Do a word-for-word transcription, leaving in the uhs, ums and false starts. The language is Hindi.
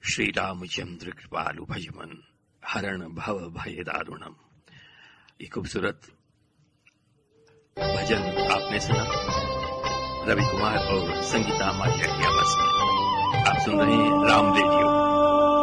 श्री रामचंद्र कृपालु भजमन हरण भव भय दारुणम। ये खूबसूरत भजन आपने सुना रवि कुमार और संगीता मालिया की आवाज में। आप सुन रहे हैं राम रेडियो।